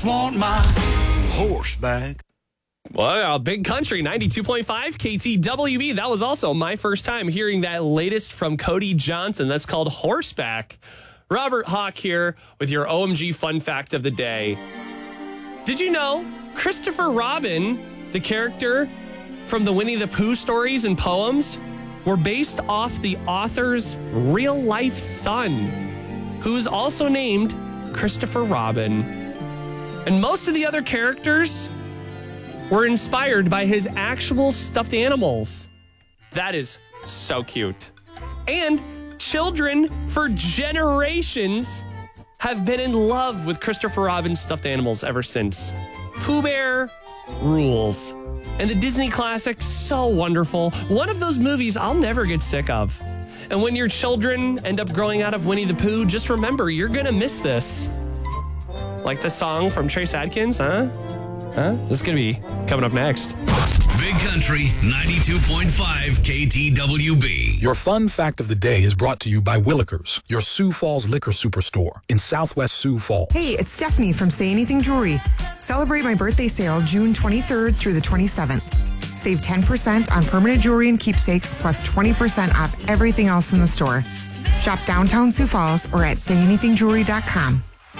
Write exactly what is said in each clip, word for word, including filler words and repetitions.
want my horseback. Well, Big Country, ninety-two point five K T W B. That was also my first time hearing that latest from Cody Johnson. That's called Horseback. Robert Hawk here with your O M G fun fact of the day. Did you know Christopher Robin, the character from the Winnie the Pooh stories and poems, were based off the author's real-life son, who's also named Christopher Robin. And most of the other characters were inspired by his actual stuffed animals. That is so cute. And children for generations have been in love with Christopher Robin's stuffed animals ever since. Pooh Bear rules. And the Disney classic, so wonderful. One of those movies I'll never get sick of. And when your children end up growing out of Winnie the Pooh, just remember, you're gonna miss this. Like the song from Trace Adkins, huh? Huh? This is gonna be coming up next. Big Country, ninety-two point five K T W B. Your fun fact of the day is brought to you by Willikers, your Sioux Falls liquor superstore in Southwest Sioux Falls. Hey, it's Stephanie from Say Anything Jewelry. Celebrate my birthday sale June twenty-third through the twenty-seventh. Save ten percent on permanent jewelry and keepsakes plus twenty percent off everything else in the store. Shop downtown Sioux Falls or at say anything jewelry dot com.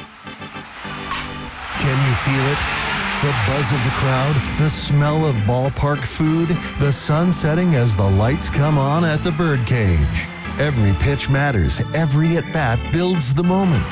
Can you feel it? The buzz of the crowd, the smell of ballpark food, the sun setting as the lights come on at the birdcage. Every pitch matters. Every at-bat builds the moment.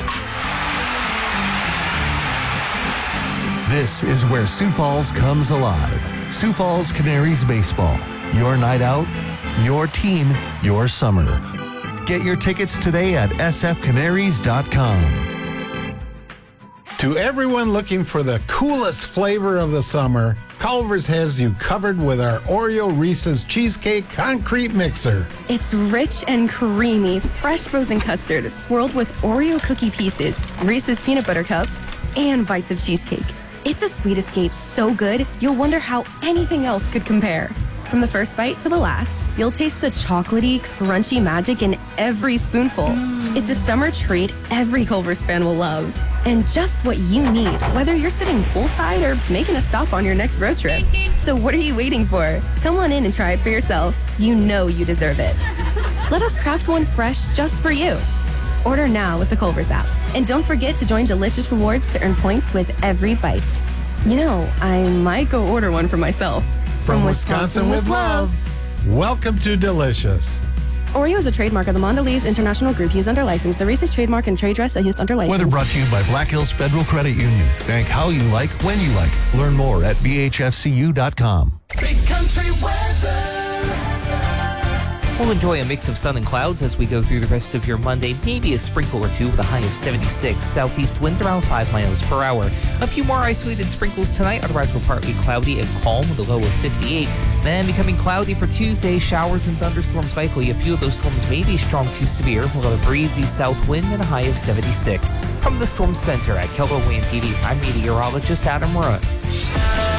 This is where Sioux Falls comes alive. Sioux Falls Canaries Baseball. Your night out, your team, your summer. Get your tickets today at s f canaries dot com. To everyone looking for the coolest flavor of the summer, Culver's has you covered with our Oreo Reese's Cheesecake Concrete Mixer. It's rich and creamy, fresh frozen custard swirled with Oreo cookie pieces, Reese's peanut butter cups, and bites of cheesecake. It's a sweet escape so good, you'll wonder how anything else could compare. From the first bite to the last, you'll taste the chocolatey, crunchy magic in every spoonful. Mm. It's a summer treat every Culver's fan will love. And just what you need, whether you're sitting poolside or making a stop on your next road trip. So what are you waiting for? Come on in and try it for yourself. You know you deserve it. Let us craft one fresh just for you. Order now with the Culver's app. And don't forget to join Delicious Rewards to earn points with every bite. You know, I might go order one for myself. From, From Wisconsin, Wisconsin with love. Welcome to Delicious. Oreo is a trademark of the Mondelez International Group used under license. The Reese's trademark and trade dress are used under license. Weather brought to you by Black Hills Federal Credit Union. Bank how you like, when you like. Learn more at b h f c u dot com. Big Country weather. We'll enjoy a mix of sun and clouds as we go through the rest of your Monday. Maybe a sprinkle or two with a high of seventy-six. Southeast winds around five miles per hour. A few more isolated sprinkles tonight. Otherwise, we're partly cloudy and calm with a low of fifty-eight. Then becoming cloudy for Tuesday. Showers and thunderstorms likely. A few of those storms may be strong to severe. We'll have a breezy south wind and a high of seventy-six. From the Storm Center at Keller Williams T V, I'm meteorologist Adam Rutt.